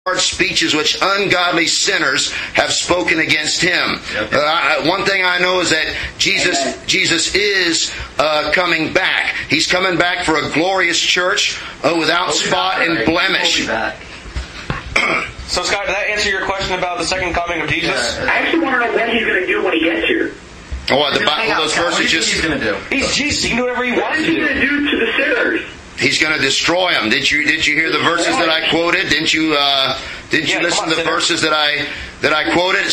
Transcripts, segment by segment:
speeches which ungodly sinners have spoken against him. One thing I know is that Jesus is coming back. He's coming back for a glorious church without spot and blemish. So, Scott, did that answer your question about the second coming of Jesus? I actually want to know what he's going to do when he gets here. Oh, what, those verses just... He's going to do? He's Jesus. He can do whatever he wants to do. What is he going to do to the sinners? He's going to destroy them. Did you hear the verses that I quoted? Didn't you listen to the verses that I quoted?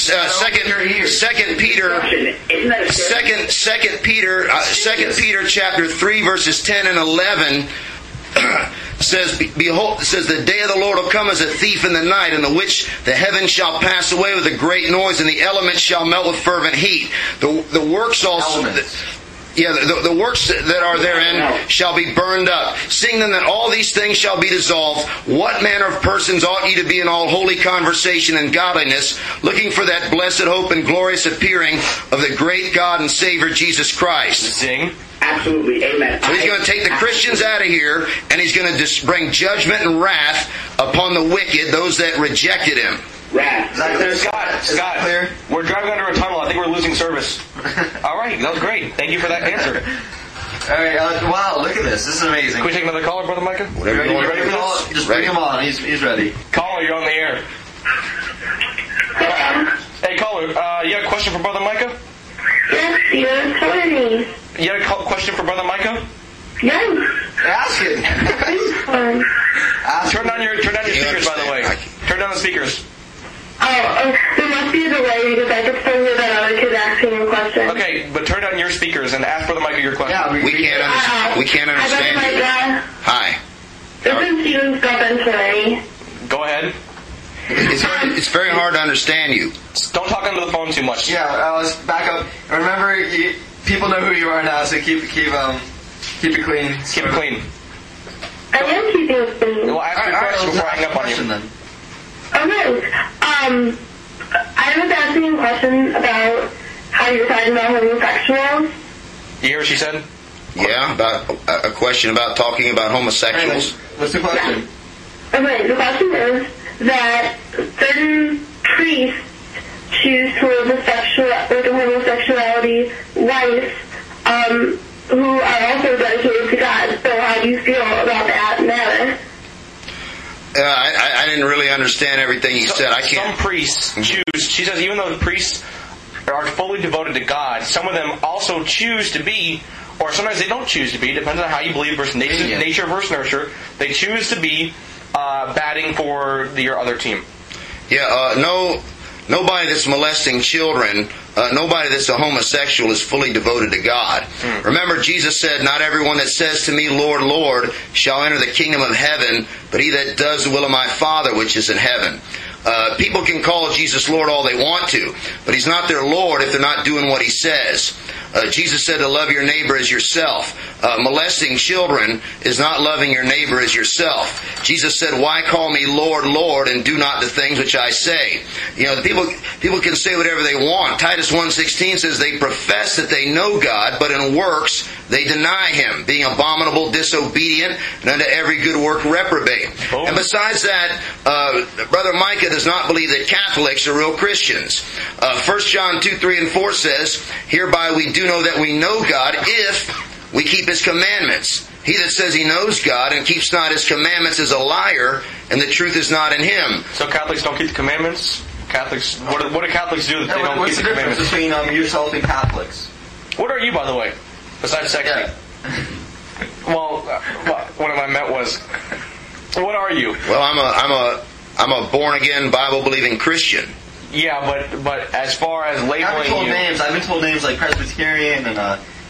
Second Peter chapter 3 verses 10 and 11 says, "Behold, the day of the Lord will come as a thief in the night, in the which the heavens shall pass away with a great noise, and the elements shall melt with fervent heat. The works also." The works that are therein shall be burned up. Seeing then that all these things shall be dissolved, what manner of persons ought ye to be in all holy conversation and godliness, looking for that blessed hope and glorious appearing of the great God and Savior Jesus Christ? Sing. Absolutely, amen. So he's going to take the Christians out of here, and he's going to bring judgment and wrath upon the wicked, those that rejected him. Wrath. Scott, clear? We're driving under a tunnel. I think we're losing service. All right, that was great. Thank you for that answer. All right, wow, look at this. This is amazing. Can we take another caller, Brother Micah? You ready for this? Just bring him on. He's ready. Caller, you're on the air. Hey, caller, you have a question for Brother Micah? Yes, you're telling me. You had a question for Brother Micah? Yes. Ask it. Turn down your speakers, by the way. Turn down the speakers. There must be a delay because I could still hear that other kid asking a question. Okay, but turn down your speakers and ask Brother Micah your question. Yeah, we can't understand you. Hi. This is Stephen Scopentori. Go ahead. It's very hard to understand you. Don't talk into the phone too much. Yeah, Alice, back up. Remember, people know who you are now, so keep it clean. Keep it clean. I am keeping it clean. Well, ask your question before I hang up on you. Then. Okay. I was asking a question about how you're talking about homosexuals. You hear what she said? Yeah, about a question about talking about homosexuals. What's the question? Okay, the question is that certain priests choose to live with a homosexuality life, who are also dedicated to God. So how do you feel about that matter? I didn't really understand everything you said. I can't. Some priests choose. She says even though the priests are fully devoted to God, some of them also choose to be, or sometimes they don't choose to be, depends on how you believe versus nature versus nurture. They choose to be batting for your other team. Yeah, nobody that's molesting children, nobody that's a homosexual is fully devoted to God. Remember, Jesus said, "Not everyone that says to me, Lord, Lord, shall enter the kingdom of heaven, but he that does the will of my Father which is in heaven." People can call Jesus Lord all they want to, but he's not their Lord if they're not doing what he says. Jesus said to love your neighbor as yourself. Molesting children is not loving your neighbor as yourself. Jesus said, "Why call me Lord, Lord, and do not the things which I say?" You know, people can say whatever they want. Titus 1:16 says they profess that they know God, but in works they deny Him, being abominable, disobedient, and unto every good work reprobate. Oh. And besides that, Brother Micah does not believe that Catholics are real Christians. 1 John 2:3 and 4 says, "Hereby we do know that we know God if we keep His commandments. He that says he knows God and keeps not His commandments is a liar, and the truth is not in him." So Catholics don't keep the commandments? Catholics, what do Catholics do that they don't keep the commandments? What's the difference between yourself and Catholics? What are you, by the way? Besides sexy. Yeah. Well, what I meant was, what are you? Well, I'm a born again Bible believing Christian. Yeah, but as far as labeling I've been told names like Presbyterian to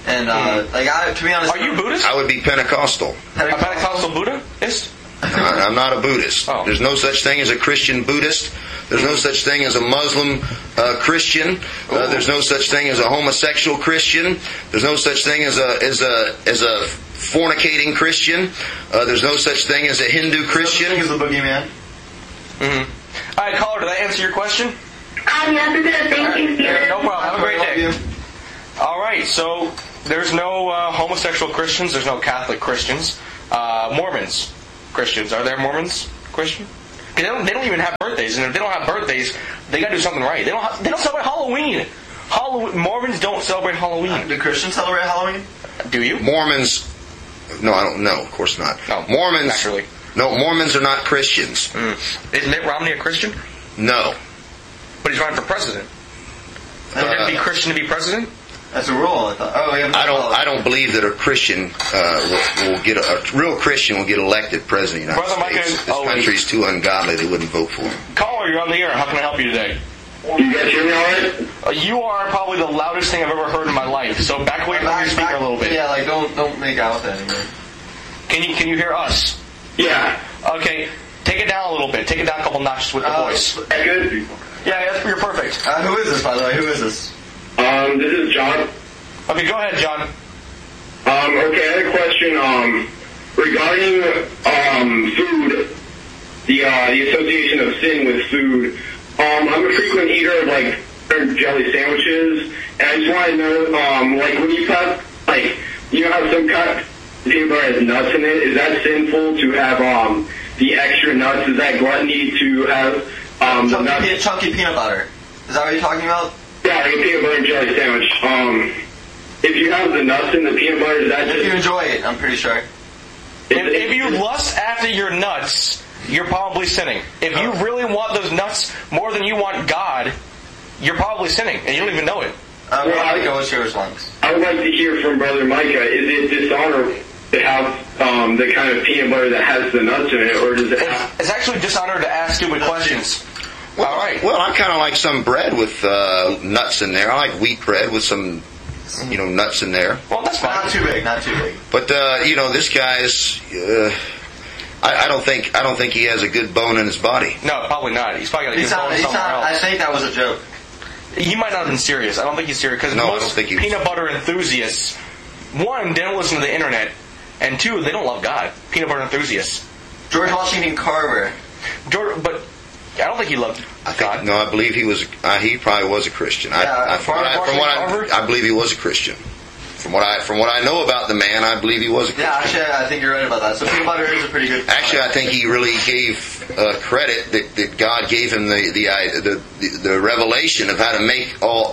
be honest, are you Buddhist? I would be Pentecostal. A Pentecostal Buddhist? I'm not a Buddhist. Oh. There's no such thing as a Christian Buddhist. There's no such thing as a Muslim Christian. There's no such thing as a homosexual Christian. There's no such thing as a fornicating Christian. There's no such thing as a Hindu Christian. There's no such thing as a boogeyman. Mm-hmm. All right, caller, did I answer your question? Yes, it did. Thank you, Stephen. No problem. Have a great day. All right, so there's no homosexual Christians. There's no Catholic Christians. Mormons Christians. Are there Mormons Christian? Because they don't even have birthdays, and if they don't have birthdays, they got to do something right. They don't celebrate Halloween. Mormons don't celebrate Halloween. Do Christians celebrate Halloween? Do you? Mormons? No, I don't know. Of course not. No, Mormons. naturally. No, Mormons are not Christians. Is Mitt Romney a Christian? No. But he's running for president. Would it be Christian to be president? That's a rule. I thought. Oh, yeah. I don't believe that a Christian will get a real Christian will get elected president of the United States. This country's too ungodly; they wouldn't vote for him. Caller, you're on the air. How can I help you today? You guys hear me all right? You are probably the loudest thing I've ever heard in my life. So back away from your speaker a little bit. Yeah, like don't make out with that anymore. Can you hear us? Yeah. Okay, take it down a little bit. Take it down a couple notches with the voice. That good? Yeah, you're perfect. Who is this, by the way? Who is this? This is John. Okay, go ahead, John. Okay, I had a question, regarding, food, the association of sin with food. I'm a frequent eater of, like, jelly sandwiches, and I just want to know, like, when you have, like, you know how some kind of peanut butter has nuts in it? Is that sinful to have, the extra nuts? Is that gluttony to have, the nuts? Chunky peanut butter. Is that what you're talking about? Yeah, like a peanut butter and jelly sandwich. If you have the nuts in the peanut butter, is that just... If you enjoy it, I'm pretty sure. If you lust after your nuts, you're probably sinning. If you really want those nuts more than you want God, you're probably sinning, and you don't even know it. I'll go with your response. I would like to hear from Brother Micah. Is it dishonor to have the kind of peanut butter that has the nuts in it, or does it have... It's actually dishonor to ask stupid questions. All right. Well, I kind of like some bread with nuts in there. I like wheat bread with some, nuts in there. Well, that's fine. Not too big. But this guy's. I don't think he has a good bone in his body. No, probably not. He's probably got a good bone somewhere else. I think that was a joke. He might not have been serious. I don't think he's serious because most peanut butter enthusiasts, one, they don't listen to the internet, and two, they don't love God. Peanut butter enthusiasts. George Washington Carver. But I don't think he loved God. No, I believe he was. He probably was a Christian. I believe he was a Christian. From what I know about the man, I believe he was a Christian. Yeah, actually, I think you're right about that. So peanut butter is a pretty good. Actually, I think he really gave credit that God gave him the revelation of how to make all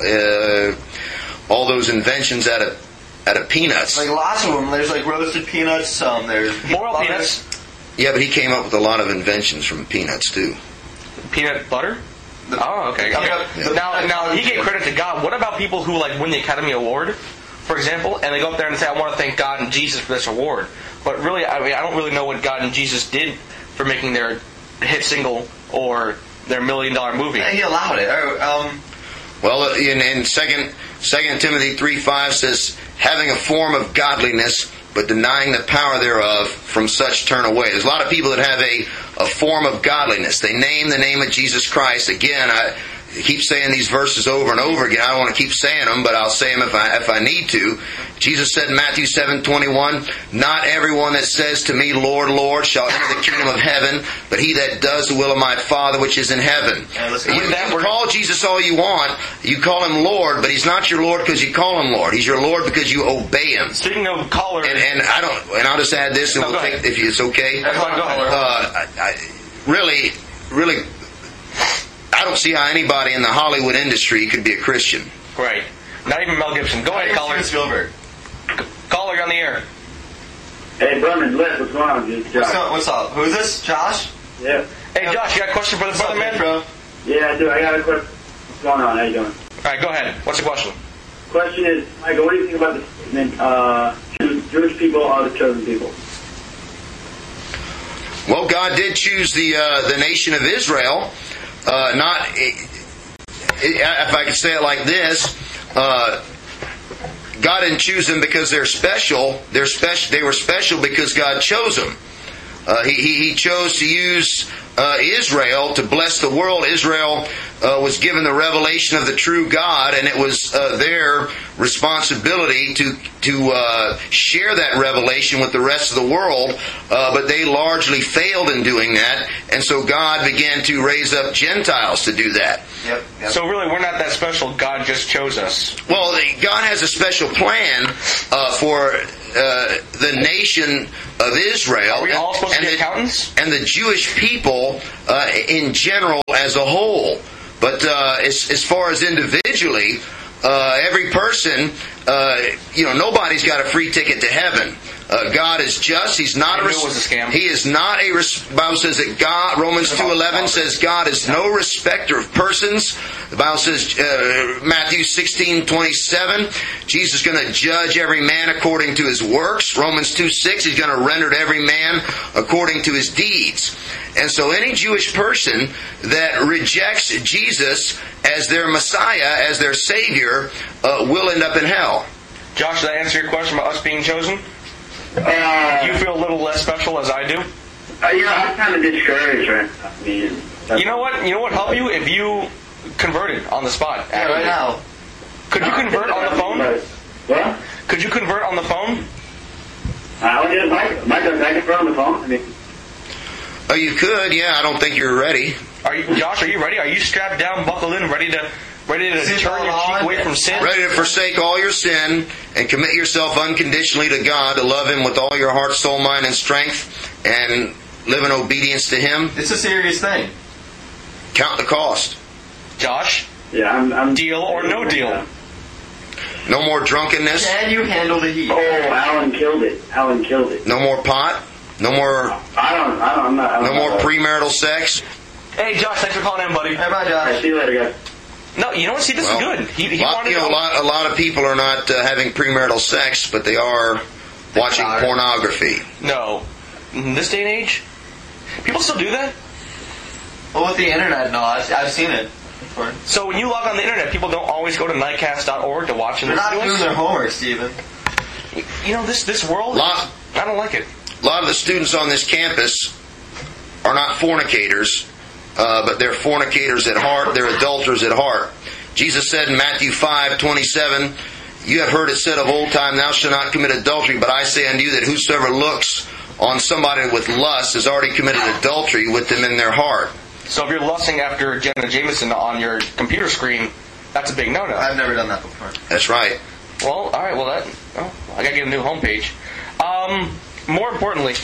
those inventions out of peanuts. Like lots of them. There's like roasted peanuts. There's boiled peanuts. Yeah, but he came up with a lot of inventions from peanuts too. Peanut butter? Oh, okay. Now he gave credit to God. What about people who win the Academy Award, for example, and they go up there and say, "I want to thank God and Jesus for this award"? But really, I don't really know what God and Jesus did for making their hit single or their $1 million movie. He allowed it. Well, in 2 Timothy 3:5 says, "Having a form of godliness, but denying the power thereof, from such turn away." There's a lot of people that have a form of godliness. They name the name of Jesus Christ. Again, I keep saying these verses over and over again. I don't want to keep saying them, but I'll say them if I need to. Jesus said in Matthew 7:21, "Not everyone that says to me, Lord, Lord, shall enter the kingdom of heaven, but he that does the will of my Father which is in heaven." You can call Jesus all you want. You call him Lord, but he's not your Lord because you call him Lord. He's your Lord because you obey him. Speaking of callers, and I'll just add this, and we'll take, if it's okay. Really, I don't see how anybody in the Hollywood industry could be a Christian. Right. Not even Mel Gibson. Go ahead, caller. Spielberg. Caller, you're on the air. Hey, Brandon, what's going on? It's Josh. What's up? Who's this? Josh? Yeah. Hey, Josh, you got a question for the brother, man? Bro? Yeah, I do. I got a question. What's going on? How you doing? All right, go ahead. What's the question? Question is, Michael, what do you think about the statement, Jewish people are the chosen people? Well, God did choose the nation of Israel. If I could say it like this, God didn't choose them because they're special. They were special because God chose them. He chose to use Israel to bless the world. Israel was given the revelation of the true God, and it was their responsibility to share that revelation with the rest of the world. But they largely failed in doing that, and so God began to raise up Gentiles to do that. Yep. So really, we're not that special. God just chose us. Well, God has a special plan for the nation of Israel Are we all supposed to be accountants? and the Jewish people in general as a whole. But as far as individually, every person, nobody's got a free ticket to heaven. God is just. He's not I knew it was a scam. He is not a. Bible says that God. Romans 2:11 says God is no respecter of persons. The Bible says Matthew 16:27. Jesus is going to judge every man according to his works. Romans 2:6. He's going to render to every man according to his deeds. And so any Jewish person that rejects Jesus as their Messiah, as their Savior, will end up in hell. Josh, did I answer your question about us being chosen? Do you feel a little less special as I do? I'm kind of discouraged right now. You know what? You know what help you? If you converted on the spot. Yeah, right now. Could you convert on the phone? What? Could you convert on the phone? I can convert on the phone. I mean, Oh, you could, yeah. I don't think you're ready. Josh, are you ready? Are you strapped down, buckled in, ready to turn your cheek away from sin? Ready to forsake all your sin and commit yourself unconditionally to God, to love Him with all your heart, soul, mind, and strength, and live in obedience to Him. It's a serious thing. Count the cost. Josh? yeah, I'm Deal or no deal? No more drunkenness. Can you handle the heat? Oh, Alan killed it. No more pot. No more no more premarital sex. Hey, Josh, thanks for calling in, buddy. Hey, bye, All right, Josh. see you later, guys. No, you know what? See, this is good. He wanted to a lot of people are not having premarital sex, but they are watching pornography. No. In this day and age? People still do that? Well, with the internet, no, I've seen it before. So when you log on the internet, people don't always go to nightcast.org to watch and They're listen not to doing us? their homework, Stephen. You know, this world, Lot- I don't like it. A lot of the students on this campus are not fornicators, but they're fornicators at heart. They're adulterers at heart. Jesus said in Matthew 5:27, "You have heard it said of old time, thou shalt not commit adultery. But I say unto you that whosoever looks on somebody with lust has already committed adultery with them in their heart." So if you're lusting after Jenna Jameson on your computer screen, that's a big no-no. I've never done that before. That's right. Well, all right. Well, I gotta get a new homepage. More importantly,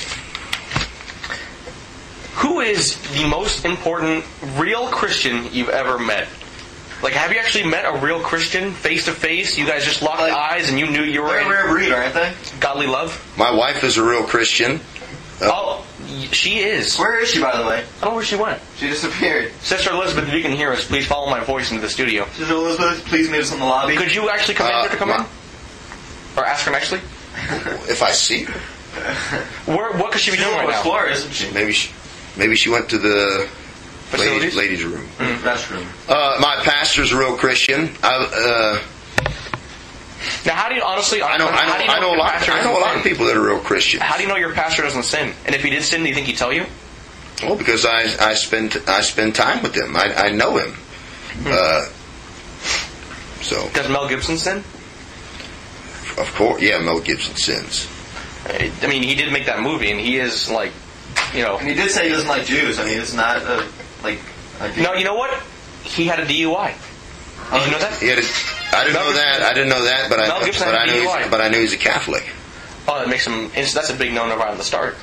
who is the most important real Christian you've ever met? Like, have you actually met a real Christian face to face? You guys just locked eyes and you knew you were They're a in rare breed, aren't they? godly love? My wife is a real Christian. Oh, she is. Where is she, by the way? I don't know where she went. She disappeared. Sister Elizabeth, if you can hear us, please follow my voice into the studio. Sister Elizabeth, please meet us in the lobby. Could you actually command her to come in? Or ask her nicely? If I see her, What could she be She's doing on right the now? floor, isn't she? maybe she went to the Facilities? ladies' room. Restroom. My pastor's a real Christian. Now, how do you honestly? I know a lot of people that are real Christians. How do you know your pastor doesn't sin? And if he did sin, do you think he'd tell you? Well, because I spend time with him. I know him. So Does Mel Gibson sin? of course, yeah, Mel Gibson sins. I mean, he did make that movie, and he is like, And he did say he doesn't like Jews. I mean, it's not a No, you know what? He had a DUI. Did you know that? I didn't know that. I didn't know that, but Mel Gibson had a DUI. I knew he's a Catholic. Oh, that makes him. That's a big no-no right on the start.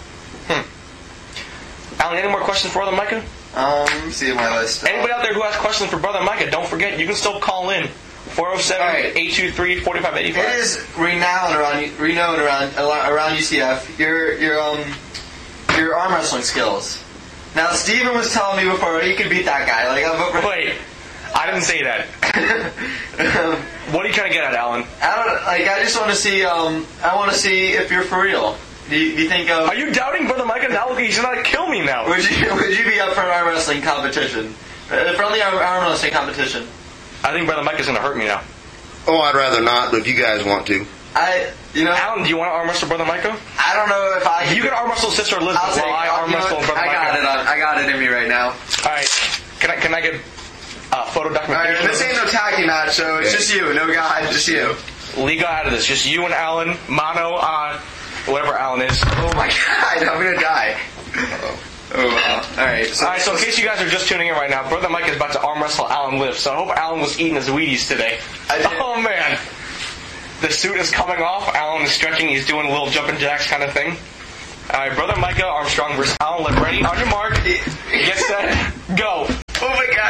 Alan, any more questions for Brother Micah? Let me see my list. Anybody out there who has questions for Brother Micah, don't forget, you can still call in. 407-823-4585. It is renowned around UCF. Your arm wrestling skills. Now, Steven was telling me before he could beat that guy. Wait, I didn't say that. What are you trying to get at, Alan? I just want to see. I want to see if you're for real. Do you think? Are you doubting Brother Micah now? He's going to kill me now. Would you be up for an arm wrestling competition? A friendly arm wrestling competition. I think Brother Micah's going to hurt me now. Oh, I'd rather not, but if you guys want to. Alan, do you want to arm wrestle Brother Micah? I don't know if I. You can arm wrestle Sister Elizabeth while I arm wrestle Brother Micah. I got it in me right now. All right. Can I get photo All documentation? right, this ain't no tacky match, so it's just you, no God, just you. Liga out of this. Just you and Alan, mono on whatever Alan is. Oh my God, I'm gonna die. Oh wow. Alright, so in case you guys are just tuning in right now, Brother Mike is about to arm wrestle Alan Lift, so I hope Alan was eating his Wheaties today. Oh man. The suit is coming off. Alan is stretching. He's doing a little jumping jacks kind of thing. All right, Brother Micah Armstrong versus Alan Lipp. Ready? On your mark. Get set. Go. Oh my god.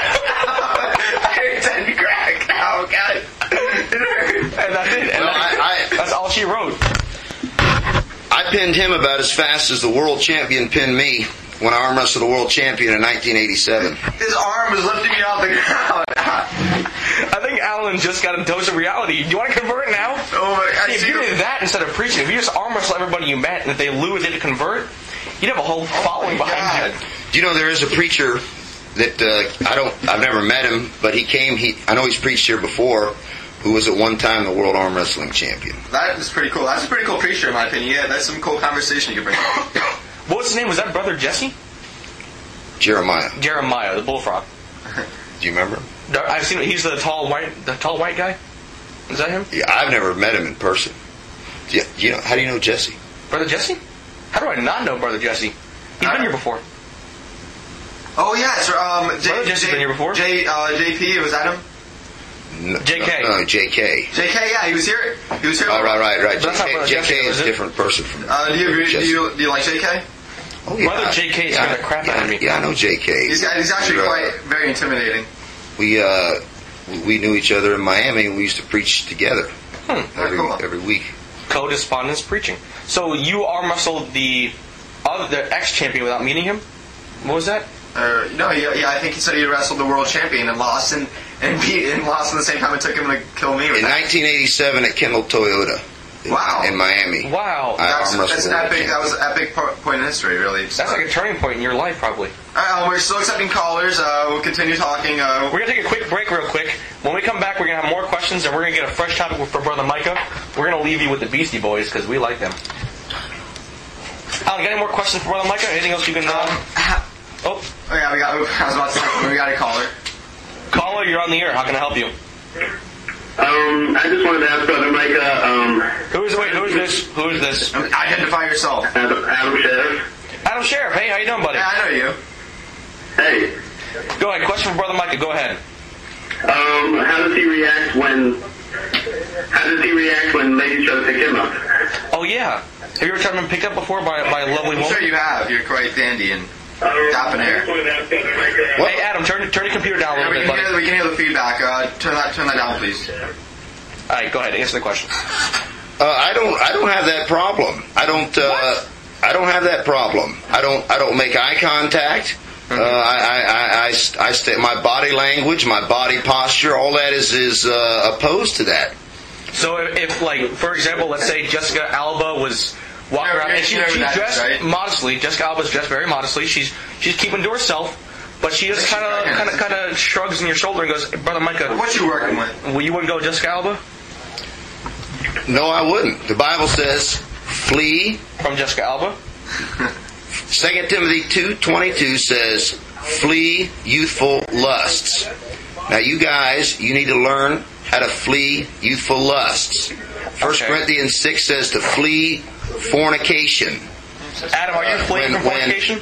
I heard that crack. Oh god. And that's it. And that's all she wrote. I pinned him about as fast as the world champion pinned me when I arm wrestled the world champion in 1987. His arm was lifting me off the ground. I think Alan just got a dose of reality. Do you want to convert now? Oh my god. If you did that instead of preaching, if you just arm wrestle everybody you met and if they lose, they didn't convert, you'd have a whole following behind you. Do you know there is a preacher that I've never met him, but he came. I know he's preached here before. Who was at one time the world arm wrestling champion? That is pretty cool. That's a pretty cool preacher, in my opinion. Yeah, that's some cool conversation you could bring up. What was his name? Was that Brother Jesse? Jeremiah, the bullfrog. do you remember him? I've seen him. He's the tall white guy. Is that him? Yeah, I've never met him in person. You know, how do you know Jesse? Brother Jesse? How do I not know Brother Jesse? He's been here before. Oh yeah, sir. Brother Jesse's been here before. JP, was that him? No, JK. No, JK. JK, yeah, he was here. He was here. Oh, right. That's not Brother JK Jesse, is is a it? different person from. Do you agree? Jesse. Do you like JK? Oh, yeah. Brother JK is scared the crap out of me. Yeah, I know JK. He's actually quite very intimidating. We knew each other in Miami, and we used to preach together every week. Co-despondence preaching. So you arm wrestled the ex-champion without meeting him? What was that? No, I think he said he wrestled the world champion and lost and lost at the same time it took him to kill me. In 1987 at Kendall Toyota. In Miami. Wow. That was an epic point in history, really. That's like a turning point in your life, probably. We're still accepting callers. We'll continue talking. We're going to take a quick break real quick. When we come back, we're going to have more questions, and we're going to get a fresh topic for Brother Micah. We're going to leave you with the Beastie Boys, because we like them. Alan, got any more questions for Brother Micah? Anything else you can... Oh yeah, I was about to say, we got a caller. Caller, you're on the air. How can I help you? I just wanted to ask Brother Micah, Who is this? Identify yourself. Adam Sheriff. Adam Sheriff. Hey, how you doing, buddy? Yeah, I know you. Hey. Go ahead. Question for Brother Micah. Go ahead. How does he react when ladies try to pick him up? Oh, yeah. Have you ever tried been picked up before by a lovely woman? I'm sure you have. You're quite dandy and top in air. Hey, Adam, turn your computer down a little bit, buddy. We can hear the feedback. Turn that down, please. All right, go ahead. Answer the question. I don't have that problem. I don't have that problem. I don't make eye contact. Mm-hmm. I stay, my body language, my body posture, all that is opposed to that. So if like, for example, let's say Jessica Alba was walking around and she dressed modestly. Jessica Alba's dressed very modestly. She's keeping to herself, but she just kind of shrugs in your shoulder and goes, Brother Micah, what you working with? Well, you wouldn't go Jessica Alba? No, I wouldn't. The Bible says, flee from Jessica Alba. 2 Timothy 2:22 says, flee youthful lusts. Now, you guys, you need to learn how to flee youthful lusts. 1 Corinthians 6 says to flee fornication. Adam, are you fleeing from fornication?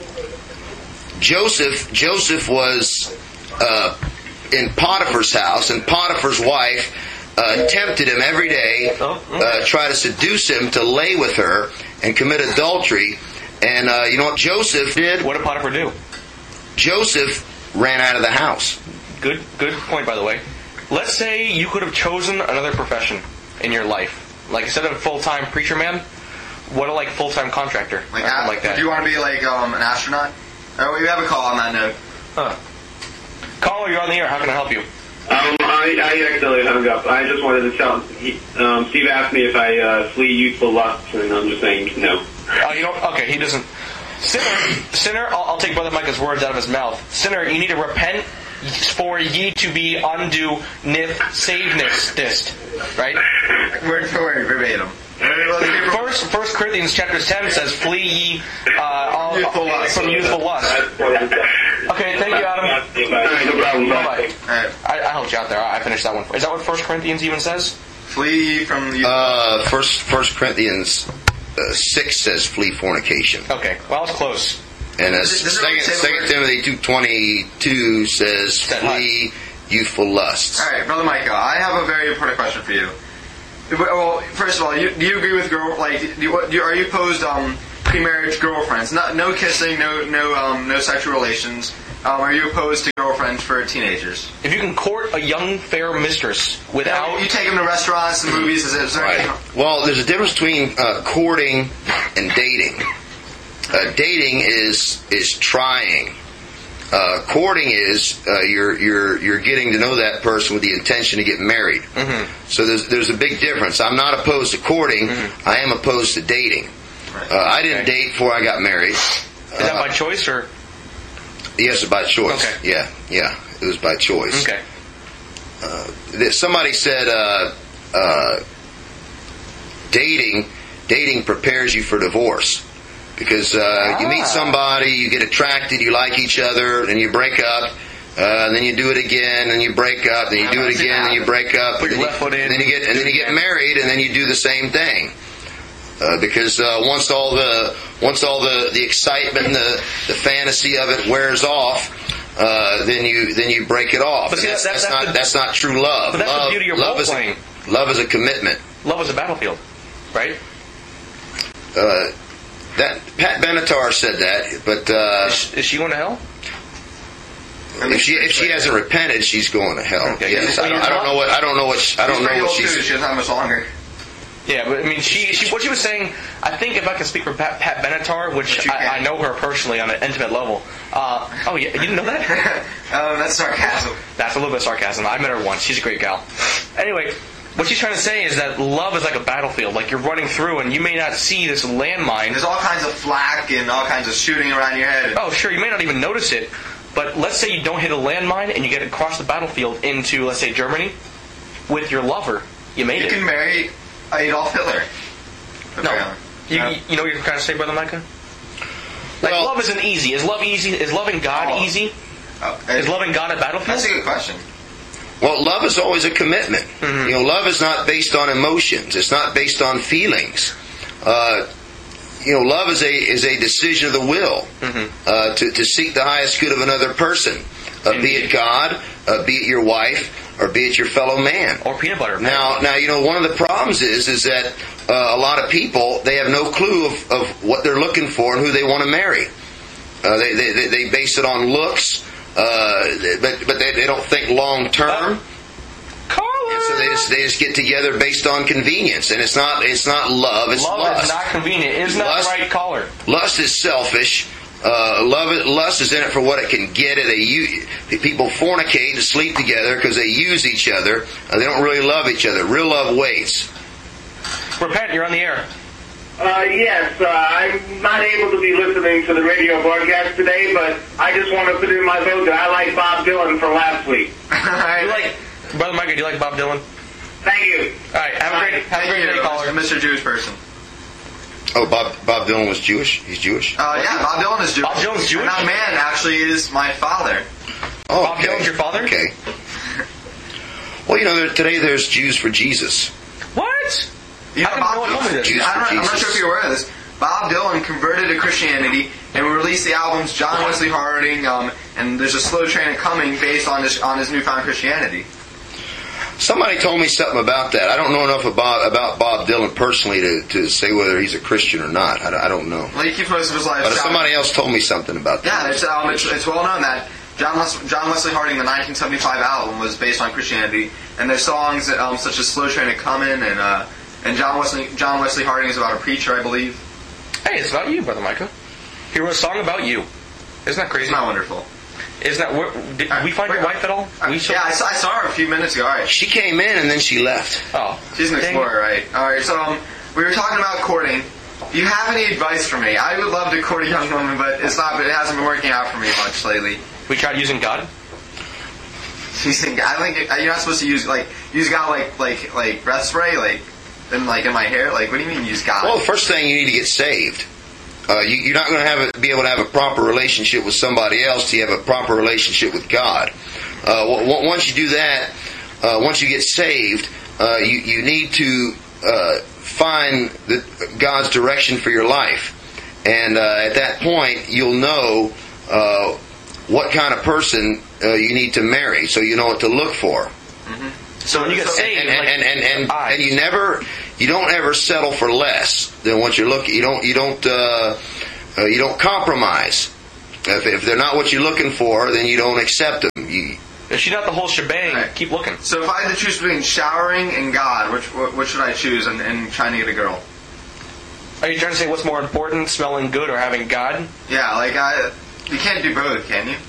Joseph was in Potiphar's house, and Potiphar's wife tempted him every day, try to seduce him to lay with her and commit adultery. And you know what Joseph did? What did Potiphar do? Joseph ran out of the house. Good point, by the way. Let's say you could have chosen another profession in your life. Like, instead of full-time preacher man, what a full-time contractor. Like that. Do you want to be like an astronaut? Oh, we have a call on that note. Caller, you're on the air. How can I help you? I accidentally hung up. I just wanted to tell. Steve asked me if I flee youthful lusts, and I'm just saying no. You don't? Okay, he doesn't. Sinner. I'll take Brother Micah's words out of his mouth. Sinner, you need to repent, for ye to be undo nith saveness. Right? Word for word, verbatim. First Corinthians chapter 10 says, flee ye from youthful lust. Okay, thank you, Adam. No problem. Bye-bye. I helped you out there. I finished that one. Is that what 1 Corinthians even says? Flee from the... First Corinthians 6 says flee fornication. Okay, well, it's close. And 2 Timothy 2:22 says flee youthful lusts. Alright, Brother Micah, I have a very important question for you. Well, first of all, do you agree with are you opposed pre-marriage girlfriends? No kissing, no sexual relations. Are you opposed to girlfriends for teenagers? If you can court a young, fair mistress without... You take them to restaurants and movies, is there anything? Well, there's a difference between courting and dating. Dating is trying. Courting is you're getting to know that person with the intention to get married. Mm-hmm. So there's a big difference. I'm not opposed to courting. Mm-hmm. I am opposed to dating. Right. I didn't date before I got married. Is that by choice or? Yes, by choice. Okay. Yeah, it was by choice. Okay. Somebody said dating prepares you for divorce. Because you meet somebody, you get attracted, you like each other, then you break up, then you do it again, and you break up, then you do it again, and you break up, and then you get married, and then you do the same thing. Because once all the excitement and the fantasy of it wears off, then you break it off. But see, that's not true love. But that's the beauty of role playing. Love is a commitment. Love is a battlefield, right? That Pat Benatar said that, but is she going to hell? If she hasn't repented, she's going to hell. Okay. Yes, I don't know what she doesn't have much longer. Yeah, but I mean, what she was saying. I think if I can speak for Pat Benatar, which I know her personally on an intimate level. Oh yeah, you didn't know that? That's sarcasm. That's a little bit of sarcasm. I met her once. She's a great gal. Anyway. What she's trying to say is that love is like a battlefield. Like you're running through and you may not see this landmine. There's all kinds of flak and all kinds of shooting around your head. Oh, sure. You may not even notice it. But let's say you don't hit a landmine and you get across the battlefield into, let's say, Germany with your lover. You made it. You can marry Adolf Hitler. No. You know what you're trying to say, Brother Micah? Like, love isn't easy. Is love easy? Is loving God easy? Is loving God a battlefield? That's a good question. Well, love is always a commitment. Mm-hmm. Love is not based on emotions. It's not based on feelings. Love is a decision of the will to seek the highest good of another person, be it God, be it your wife, or be it your fellow man, or peanut butter. Now, one of the problems is that a lot of people, they have no clue of what they're looking for and who they want to marry. They base it on looks. But they don't think long term, and so they just get together based on convenience, and it's not love. It's love lust. Is not convenient. Isn't that right, caller? Lust is selfish. Lust is in it for what it can get. People fornicate and sleep together because they use each other. They don't really love each other. Real love waits. Repent. You're on the air. Yes, I'm not able to be listening to the radio broadcast today, but I just want to put in my vote that I like Bob Dylan from last week. Brother Micah, do you like Bob Dylan? Thank you. All right, have a great day, caller. Mr. Jewish person. Oh, Bob Dylan was Jewish? He's Jewish? Yeah, Bob Dylan is Jewish. Bob Dylan's Jewish? And that man actually is my father. Oh, Bob Dylan's your father? Okay. Well, today there's Jews for Jesus. What? I'm not sure if you're aware of this. Bob Dylan converted to Christianity and released the albums John Wesley Harding, and there's a slow train coming based on his newfound Christianity. Somebody told me something about that. I don't know enough about Bob Dylan personally to say whether he's a Christian or not. I don't know. Well, he keeps most of his life. But somebody else told me something about that. Yeah, it's well known that John Wesley Harding, the 1975 album, was based on Christianity, and there's songs such as "Slow Train to Comin'" and John Wesley Harding is about a preacher, I believe. Hey, it's about you, Brother Micah. He wrote a song about you. Isn't that crazy? Isn't that wonderful? Did we find your wife at all? I saw her a few minutes ago. All right. She came in and then she left. Oh. She's an explorer, right? Alright, so we were talking about courting. Do you have any advice for me? I would love to court a young woman, but it hasn't been working out for me much lately. We tried using God? Using God? I think you're not supposed to use God like breath spray, in my hair? What do you mean use God? Well, the first thing, you need to get saved. You're not going to be able to have a proper relationship with somebody else till you have a proper relationship with God. Once you do that, once you get saved, you need to find God's direction for your life. And at that point, you'll know what kind of person you need to marry, so you know what to look for. Mm-hmm. So when you get saved, and you don't ever settle for less than what you're looking. You don't compromise. If they're not what you're looking for, then you don't accept them. If she's not the whole shebang, right. Keep looking. So if I had to choose between showering and God, which should I choose in trying to get a girl? Are you trying to say what's more important, smelling good or having God? Yeah, you can't do both, can you?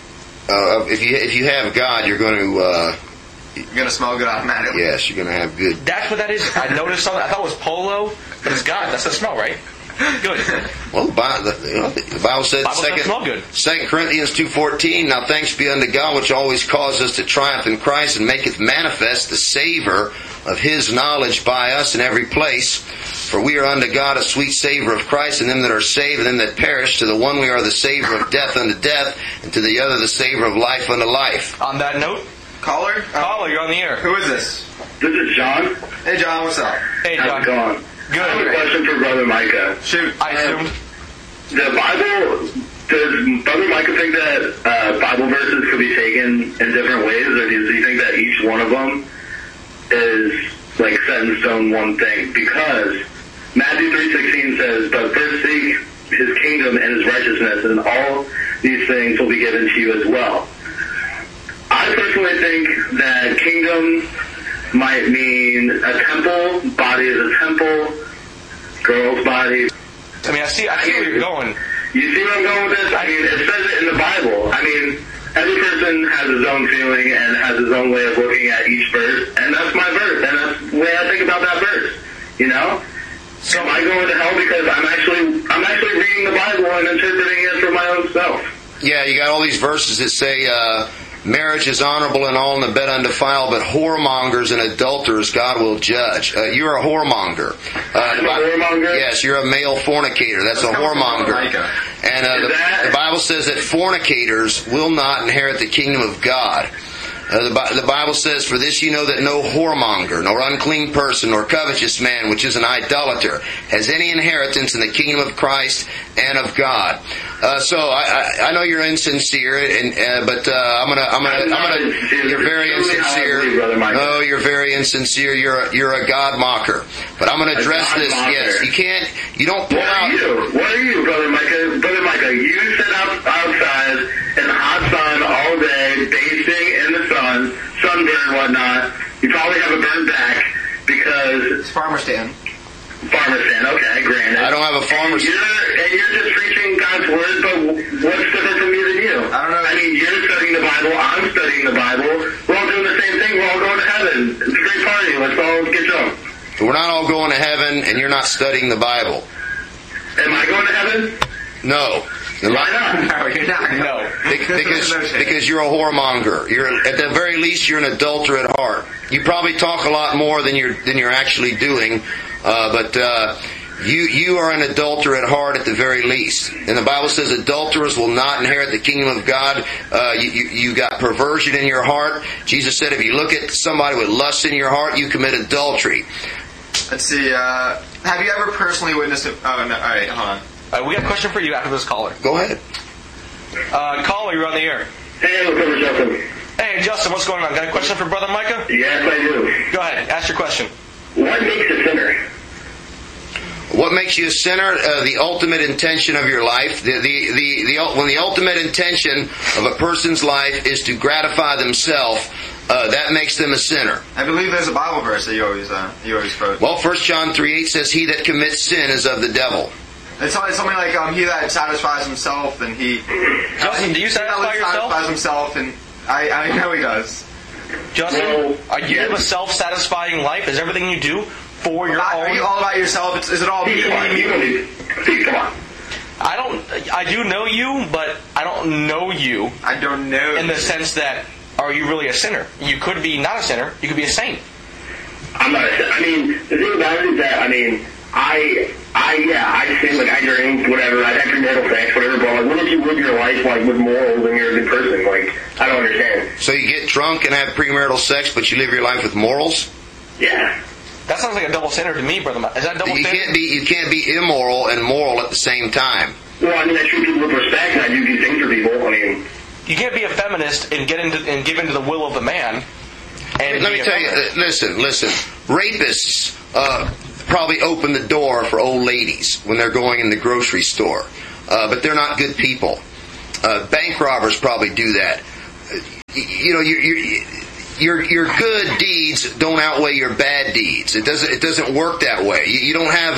If you have God, you're going to... you're going to smell good automatically. Yes, you're going to have good... That's what that is. I noticed something. I thought it was polo, but it's God. That's the smell, right? Good. Well, the Bible says, 2 Corinthians 2:14, now thanks be unto God, which always causes us to triumph in Christ, and maketh manifest the savour of His knowledge by us in every place. For we are unto God a sweet savour of Christ, and them that are saved, and them that perish. To the one we are the savour of death unto death, and to the other the savour of life unto life. On that note, Caller, you're on the air. Who is this? This is John. Hey, John, what's up? Hey, John. How's it going? Good. I have a question for Brother Micah. Shoot. I assumed. The Bible, does Brother Micah think that Bible verses could be taken in different ways, or does he think that each one of them is like set in stone one thing? Because Matthew 3:16 says, "But first seek His kingdom and His righteousness, and all these things will be given to you as well." I personally think that kingdom might mean a temple, body is a temple, girl's body. I mean, I see where you're going. You see where I'm going with this? I mean, it says it in the Bible. I mean, every person has his own feeling and has his own way of looking at each verse, and that's my verse, and that's the way I think about that verse. You know? So am I going to hell because I'm actually reading the Bible and interpreting it for my own self? Yeah, you got all these verses that say, marriage is honorable and all in the bed undefiled, but whoremongers and adulterers God will judge. You're a whoremonger. I'm a whoremonger? Yes, you're a male fornicator. That's a whoremonger. And the Bible says that fornicators will not inherit the kingdom of God. The Bible says, "For this you know that no whoremonger, nor unclean person, nor covetous man, which is an idolater, has any inheritance in the kingdom of Christ and of God." So I know you're insincere, but you're very insincere. Oh, you're very insincere. You're a God mocker. But I'm going to address this. Yes, you don't pull out. What are you, Brother Micah? Brother Micah, you sit outside in the hot sun all day, basting in the sun, sunburn, whatnot. You probably have a burnt back because it's farmer stand. Farmer stand, okay, granted. I don't have a farmer stand. And you're just preaching God's word, but what's different from me than you? I don't know. I mean, you're studying the Bible, I'm studying the Bible. We're all doing the same thing. We're all going to heaven. It's a great party. Let's all get drunk. We're not all going to heaven, and you're not studying the Bible. Am I going to heaven? No. Why not? No, you're not. No. Because you're a whoremonger. At the very least, you're an adulterer at heart. You probably talk a lot more than you're actually doing, but you are an adulterer at heart at the very least. And the Bible says adulterers will not inherit the kingdom of God. You got perversion in your heart. Jesus said if you look at somebody with lust in your heart, you commit adultery. Let's see. Have you ever personally witnessed it? Oh, no. All right, hold on. We got a question for you after this caller. Go ahead. Caller, you're on the air. Hey, what's up, Justin? Hey, Justin, what's going on? Got a question for Brother Micah? Yes, I do. Go ahead, ask your question. What makes a sinner? What makes you a sinner? The ultimate intention of your life. When the ultimate intention of a person's life is to gratify themselves, that makes them a sinner. I believe there's a Bible verse that you always quote. Well, 1 John 3:8 says, "He that commits sin is of the devil." It's something like he that satisfies himself, and he. Justin, do you satisfy yourself? Satisfies himself, and I know he does. Justin, are you a self-satisfying life? Is everything you do for your own? Are you all about yourself? Is it all me? Come on. I do know you, but I don't know you. I don't know. In the sense that, are you really a sinner? You could be not a sinner. You could be a saint. I'm not a sinner. I mean, the thing about it is that, I sin, like I drink, whatever, I have premarital sex, whatever, but like, what if you live your life like with morals and you're a good person? Like, I don't understand. So you get drunk and have premarital sex, but you live your life with morals? Yeah. That sounds like a double standard to me, brother. Is that double standard? You can't be immoral and moral at the same time. Well, I mean, I treat people with respect and I do good things for people. I mean, you can't be a feminist and give into the will of the man. And let me tell you, listen. Rapists probably open the door for old ladies when they're going in the grocery store, but they're not good people. Bank robbers probably do that. Your good deeds don't outweigh your bad deeds. It doesn't work that way. You don't have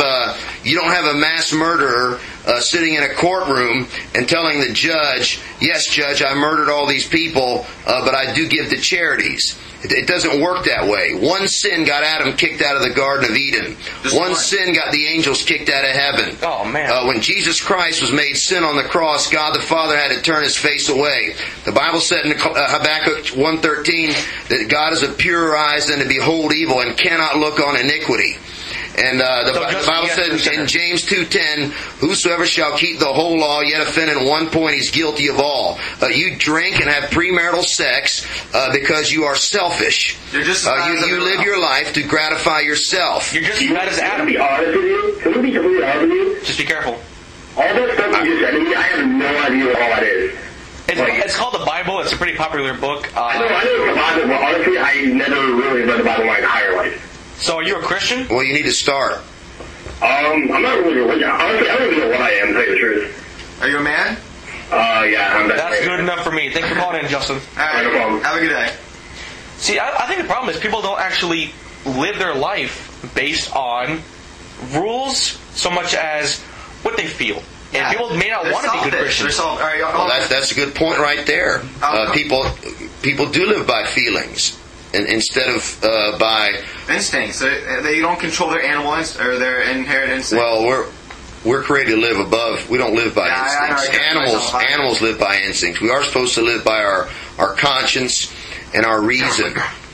a mass murderer sitting in a courtroom and telling the judge, "Yes, judge, I murdered all these people, but I do give to charities." It doesn't work that way. One sin got Adam kicked out of the Garden of Eden. One sin got the angels kicked out of heaven. Oh, man. When Jesus Christ was made sin on the cross, God the Father had to turn His face away. The Bible said in Habakkuk 1:13 that God is of purer eyes than to behold evil and cannot look on iniquity. And the Bible said in James 2:10, "Whosoever shall keep the whole law, yet offend in one point, he's guilty of all." You drink and have premarital sex because you are selfish. You're just you live your life to gratify yourself. You're just as bad as Adam. Can I be honest with you? Can we be completely honest with you? Just be careful. All that stuff you just said to me, I have no idea what all that is. It's called the Bible. It's a pretty popular book. I know it's the Bible, but honestly, I never really read the Bible my entire life. So are you a Christian? Well, you need to start. I'm not really religious. Honestly, I don't even know what I am, to tell you the truth. Are you a man? Yeah, I'm That's good enough for me. Thanks for calling in, Justin. All right, No problem. have a good day. See, I think the problem is people don't actually live their life based on rules so much as what they feel. And people may not want to be good Christians. Well, that's a good point right there. People do live by feelings. Instead of by instincts. They don't control their animal or their inherent instincts. Well, we're created to live above. We don't live by instincts. I know, Animals live by instincts. We are supposed to live by our conscience and our reason.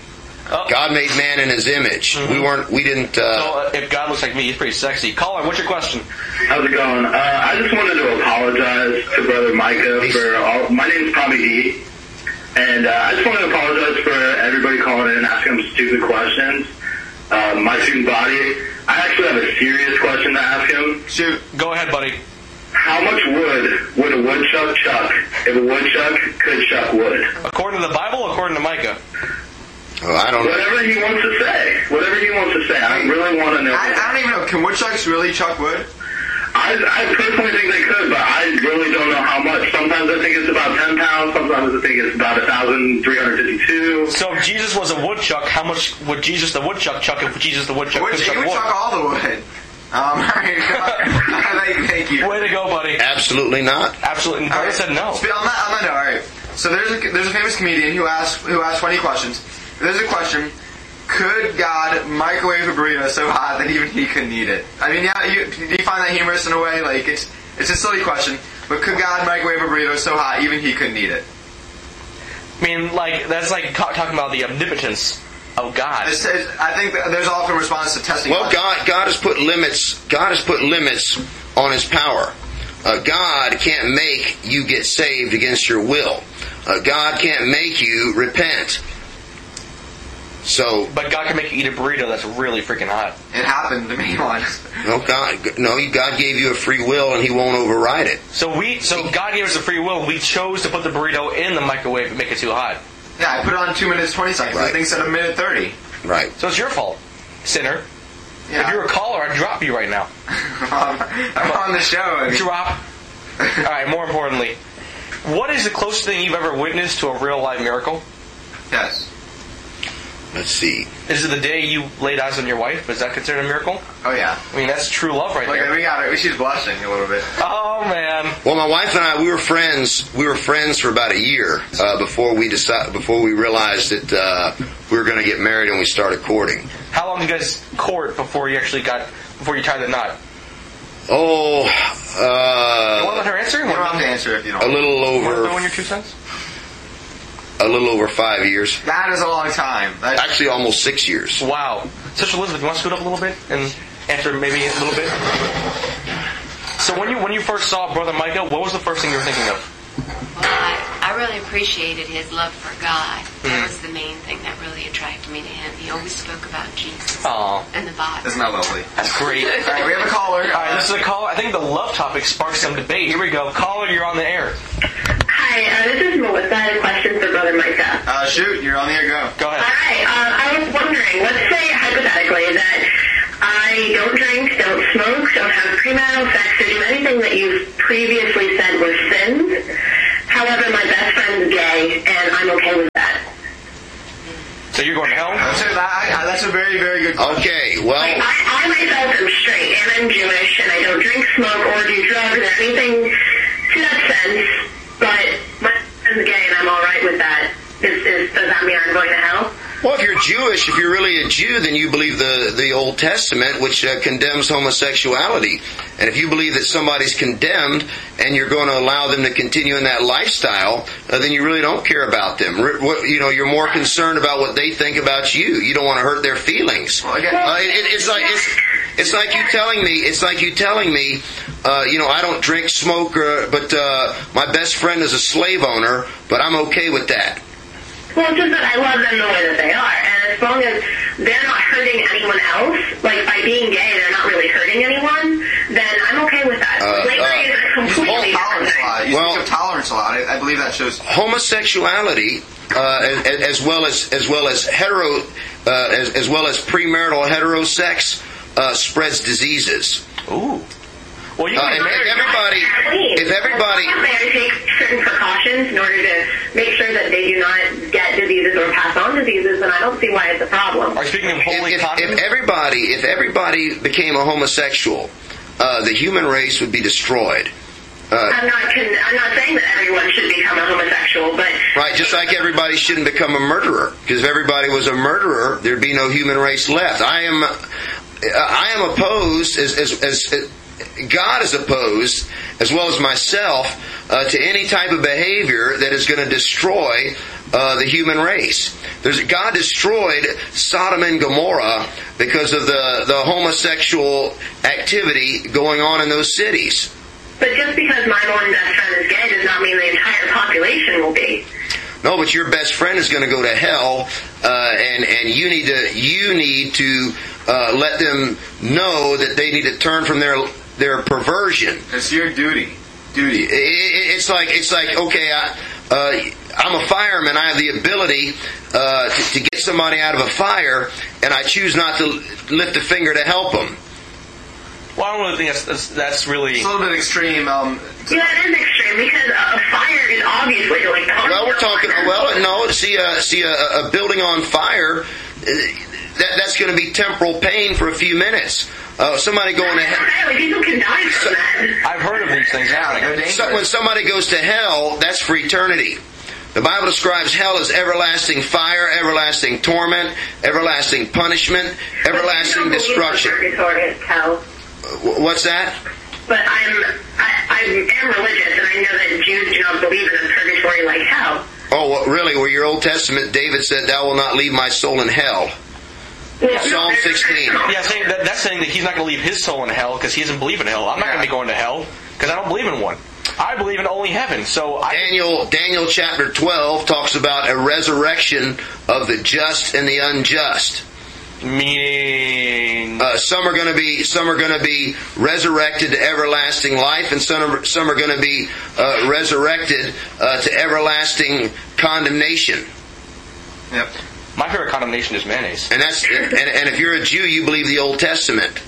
God made man in His image. Mm-hmm. We didn't. So if God looks like me, He's pretty sexy. Caller, what's your question? How's it going? I just wanted to apologize to Brother Micah for all. My name's Tommy D. And I just want to apologize for everybody calling in and asking him stupid questions. My student body, I actually have a serious question to ask him. Shoot. Go ahead, buddy. How much wood would a woodchuck chuck if a woodchuck could chuck wood? According to the Bible or according to Micah? Oh, I don't know. Whatever he wants to say. Whatever he wants to say. I really want to know. I don't even know. Can woodchucks really chuck wood? I personally think they could, but I really don't know how much. Sometimes I think it's about 10 pounds. Sometimes I think it's about 1,352. So if Jesus was a woodchuck, how much would Jesus the woodchuck chuck if Jesus the woodchuck could chuck would wood? chuck all the wood. Thank you. Way to go, buddy. Absolutely not. Absolutely. I said no. On that note, all right. So there's a famous comedian who asked funny questions. There's a question. Could God microwave a burrito so hot that even He couldn't eat it? I mean, yeah, do you find that humorous in a way? Like, it's a silly question, but could God microwave a burrito so hot even He couldn't eat it? I mean, like, that's like talking about the omnipotence of God. I think there's often a response to testing. Well, God has put limits. God has put limits on His power. God can't make you get saved against your will. God can't make you repent. But God can make you eat a burrito that's really freaking hot. It happened to me once. God gave you a free will and He won't override it. So God gave us a free will. We chose to put the burrito in the microwave and make it too hot. Yeah, I put it on 2 minutes 20 seconds. Right. The thing said 1 minute 30. Right. So it's your fault, sinner. Yeah. If you were a caller, I'd drop you right now. I'm on the show. Drop. All right. More importantly, what is the closest thing you've ever witnessed to a real life miracle? Yes. Let's see. Is it the day you laid eyes on your wife? Is that considered a miracle? Oh, yeah. I mean, that's true love right there. We got it. She's blushing a little bit. Oh, man. Well, my wife and I, we were friends. We were friends for about a year before we realized that we were going to get married and we started courting. How long did you guys court before you tied the knot? Oh, you want to let her answer? You don't have to answer if you don't. A little over. Want to throw in your 2 cents? A little over 5 years. That is a long time. Actually, almost 6 years. Wow. Sister Elizabeth, you want to scoot up a little bit and answer maybe a little bit? So when you first saw Brother Micah, what was the first thing you were thinking of? Well, I really appreciated his love for God. That was the main thing that really attracted me to him. He always spoke about Jesus and the Bible. Isn't that lovely? That's great. All right, we have a caller. All right, this is a caller. I think the love topic sparks some debate. Here we go. Caller, you're on the air. Hi, this is Melissa. I had a question for Brother Micah. Shoot, you're on the air. Go ahead. Hi, I was wondering, let's say hypothetically that I don't drink, don't smoke, don't have premarital sex, or do anything that you've previously said was sins. However, my best friend's gay, and I'm okay with that. So you're going to hell? That's a very, very good question. Okay, well... I myself am straight, and I'm Jewish, and I don't drink, smoke, or do drugs, or anything to that sense, but my friend's gay, and I'm alright with that. Does that mean I'm going to hell? Well, if you're Jewish, if you're really a Jew, then you believe the Old Testament, which condemns homosexuality. And if you believe that somebody's condemned and you're going to allow them to continue in that lifestyle, then you really don't care about them. You're more concerned about what they think about you. You don't want to hurt their feelings. It's like you telling me, I don't drink, smoke, but my best friend is a slave owner, but I'm okay with that. Well, it's just that I love them the way that they are, and as long as they're not hurting anyone else, like by being gay, they're not really hurting anyone, then I'm okay with that. Slavery is completely different. You speak of tolerance a lot. I believe that shows homosexuality, as well as premarital heterosex, spreads diseases. Ooh. Well, if everybody take certain precautions in order to make sure that they do not get diseases or pass on diseases, then I don't see why it's a problem. Are you speaking of holy condoms? If everybody became a homosexual, the human race would be destroyed. I'm not saying that everyone should become a homosexual, but right, just like everybody shouldn't become a murderer, because if everybody was a murderer, there'd be no human race left. I am opposed as God is opposed, as well as myself, to any type of behavior that is going to destroy the human race. God destroyed Sodom and Gomorrah because of the homosexual activity going on in those cities. But just because my one best friend is gay does not mean the entire population will be. No, but your best friend is going to go to hell, and you need to let them know that they need to turn from their perversion. It's your duty. It's like okay, I'm a fireman. I have the ability to get somebody out of a fire, and I choose not to lift a finger to help them. Well, I don't really think that's really... It's a little bit extreme. Yeah, it is extreme, because a fire is obviously like... Well, we're talking... Well, no, see a building on fire, that's going to be temporal pain for a few minutes. Somebody going to hell... People can die from that. I've heard of these things happening. So when somebody goes to hell, that's for eternity. The Bible describes hell as everlasting fire, everlasting torment, everlasting punishment, everlasting destruction. What's that? But I am religious, and I know that Jews do not believe in a purgatory like hell. Oh, well, really? Well, your Old Testament, David said, "Thou will not leave my soul in hell." Psalm 16. Yeah, that's saying that he's not going to leave his soul in hell because he doesn't believe in hell. I'm not going to be going to hell because I don't believe in one. I believe in only heaven. So Daniel chapter 12 talks about a resurrection of the just and the unjust. Meaning some are going to be resurrected to everlasting life, and some are going to be resurrected to everlasting condemnation. Yep. My favorite condemnation is mayonnaise. And if you're a Jew, you believe the Old Testament.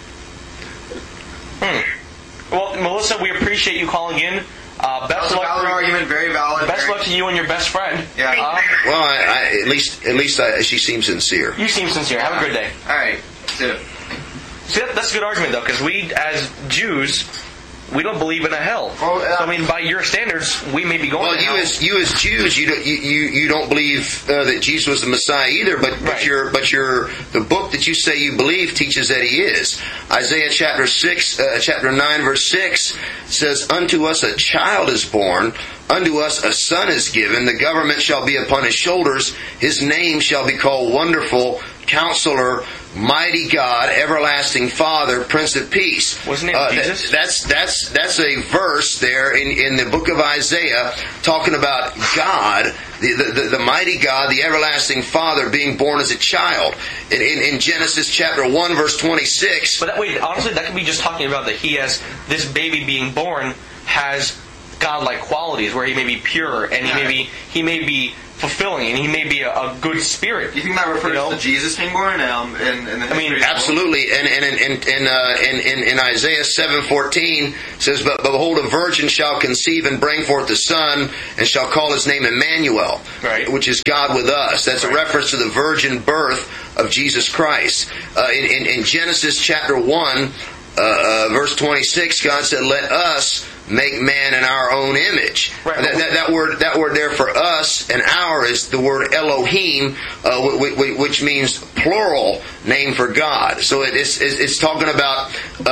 Well, Melissa, we appreciate you calling in. Best luck. Valid argument, very valid. Best luck to you and your best friend. Yeah. Well, at least she seems sincere. You seem sincere. Have a good day. All right. See, that's a good argument, though, because we, as Jews, we don't believe in a hell. Well, so, I mean, by your standards, we may be going to hell. Well, you as Jews, you don't believe that Jesus was the Messiah either. But the book that you say you believe teaches that He is. Isaiah chapter 9, verse 6 says, "Unto us a child is born, unto us a son is given. The government shall be upon His shoulders. His name shall be called Wonderful, Counselor, Mighty God, Everlasting Father, Prince of Peace." Wasn't it Jesus? That's a verse there in the book of Isaiah talking about God, the mighty God, the everlasting Father being born as a child. In Genesis chapter 1 verse 26. But honestly, that could be just talking about that He has this baby being born has godlike qualities, where he may be pure and he may be fulfilling, and he may be a good spirit. You think that refers to Jesus being born? Absolutely. And in Isaiah 7:14 says, "But behold, a virgin shall conceive and bring forth a son, and shall call his name Emmanuel," right, which is God with us. That's a reference to the virgin birth of Jesus Christ. In Genesis chapter 1, verse 26, God said, "Let us make man in our own image." Right. That word there for us and our is the word Elohim, which means plural name for God. So it's talking about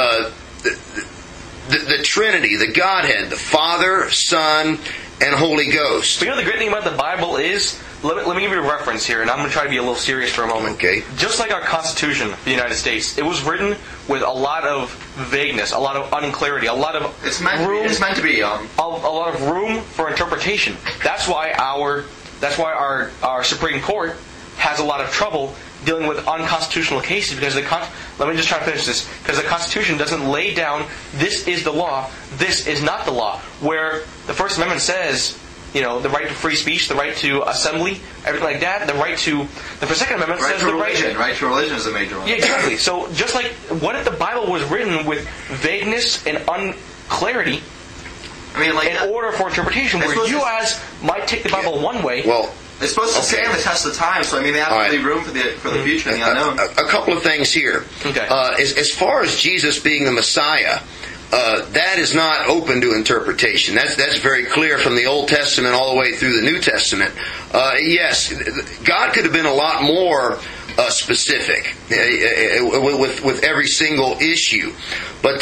the Trinity, the Godhead, the Father, Son, and Holy Ghost. But the great thing about the Bible is, let me give you a reference here, and I'm going to try to be a little serious for a moment. Okay. Just like our Constitution of the United States, it was written with a lot of vagueness, a lot of unclarity, a lot of room. It's meant to be. A lot of room for interpretation. That's why our Supreme Court has a lot of trouble dealing with unconstitutional cases, because let me just try to finish this, because the Constitution doesn't lay down, this is the law, this is not the law. Where the First Amendment says, the right to free speech, the right to assembly, everything like that, the Second Amendment says the religion. Right to religion is a major one. Yeah, exactly. So just like, what if the Bible was written with vagueness and unclarity, in order for interpretation, where you guys might take the Bible one way. Well, it's supposed to stand the test of time, so they have to leave room for the future and the unknown. A couple of things here. Okay. As far as Jesus being the Messiah, that is not open to interpretation. That's very clear from the Old Testament all the way through the New Testament. Yes, God could have been a lot more specific with every single issue. But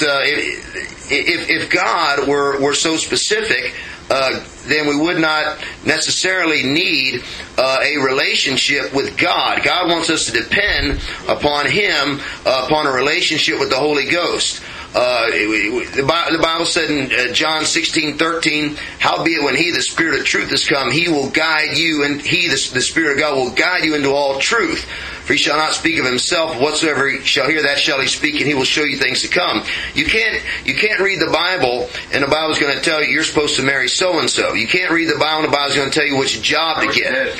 if God were so specific, then we would not necessarily need a relationship with God. God wants us to depend upon Him, upon a relationship with the Holy Ghost. The Bible said in John 16:13, "Howbeit when He, the Spirit of truth, is come, He will guide you, and He, the Spirit of God, will guide you into all truth. For He shall not speak of Himself, whatsoever He shall hear, that shall He speak, and He will show you things to come." You can't read the Bible, and the Bible's going to tell you you're supposed to marry so-and-so. You can't read the Bible, and the Bible's going to tell you which job to get.